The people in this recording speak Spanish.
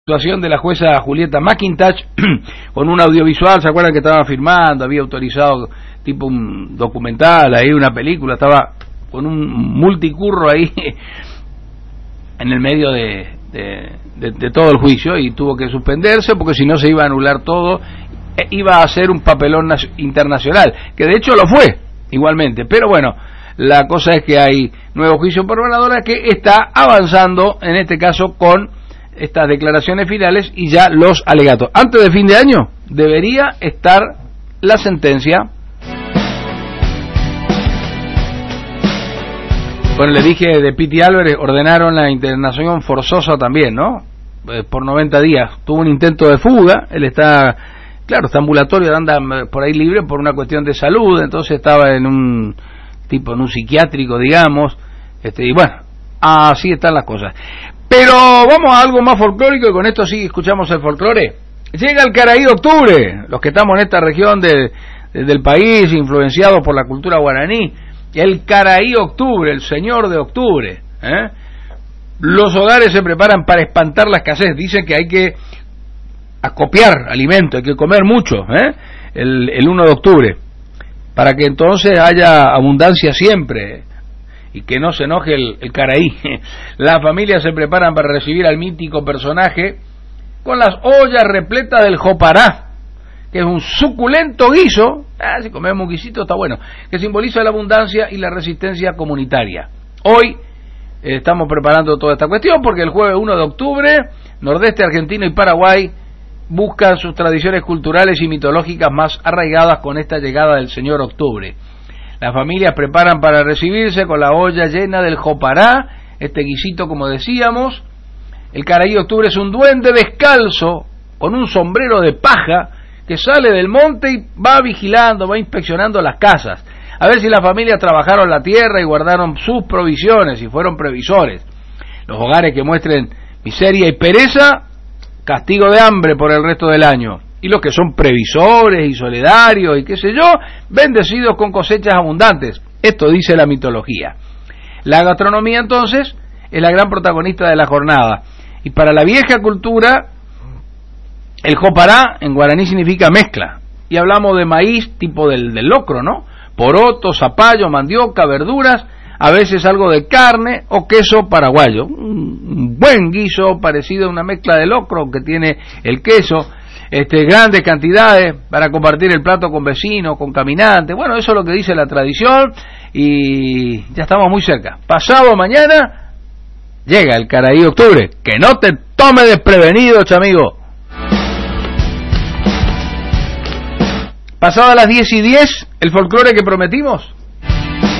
Situación de la jueza Julieta McIntosh con un audiovisual, ¿se acuerdan que estaba filmando? Había autorizado tipo un documental, ahí una película, estaba con un multicurro ahí en el medio de todo el juicio y tuvo que suspenderse porque si no se iba a anular todo, iba a ser un papelón internacional, que de hecho lo fue igualmente, pero bueno, la cosa es que hay nuevo juicio por ganadora que está avanzando, en este caso con estas declaraciones finales y ya los alegatos. Antes de fin de año debería estar la sentencia. Bueno, le dije de Piti Álvarez, ordenaron la internación forzosa también, ¿no? Por 90 días. Tuvo un intento de fuga, él está, claro, está ambulatorio, anda por ahí libre por una cuestión de salud, entonces estaba en un en un psiquiátrico, digamos, y bueno, así están las cosas. Pero vamos a algo más folclórico y con esto sí escuchamos el folclore. Llega el Caraí de Octubre, los que estamos en esta región del país, influenciados por la cultura guaraní. El Caraí Octubre, el señor de octubre. Los hogares se preparan para espantar la escasez. Dicen que hay que acopiar alimento, hay que comer mucho el 1 de octubre, para que entonces haya abundancia siempre. Y que no se enoje el Caraí. Las familias se preparan para recibir al mítico personaje con las ollas repletas del jopará, que es un suculento guiso, si comemos un guisito está bueno, que simboliza la abundancia y la resistencia comunitaria. Hoy estamos preparando toda esta cuestión porque el jueves 1 de octubre, Nordeste argentino y Paraguay buscan sus tradiciones culturales y mitológicas más arraigadas con esta llegada del señor Octubre. Las familias preparan para recibirse con la olla llena del jopará, este guisito como decíamos. El Caraí de Octubre es un duende descalzo con un sombrero de paja que sale del monte y va vigilando, va inspeccionando las casas, a ver si las familias trabajaron la tierra y guardaron sus provisiones y fueron previsores. Los hogares que muestren miseria y pereza, castigo de hambre por el resto del año. Y los que son previsores y solidarios y qué sé yo, bendecidos con cosechas abundantes. Esto dice la mitología. La gastronomía entonces es la gran protagonista de la jornada. Y para la vieja cultura, el jopará en guaraní significa mezcla. Y hablamos de maíz tipo del locro, ¿no? Poroto, zapallo, mandioca, verduras, a veces algo de carne o queso paraguayo. Un buen guiso parecido a una mezcla de locro que tiene el queso. Grandes cantidades para compartir el plato con vecinos, con caminantes. Bueno, eso es lo que dice la tradición y ya estamos muy cerca. Pasado mañana llega el Caraí de Octubre. Que no te tome desprevenido, chamigo. Pasado a las 10:10, el folclore que prometimos.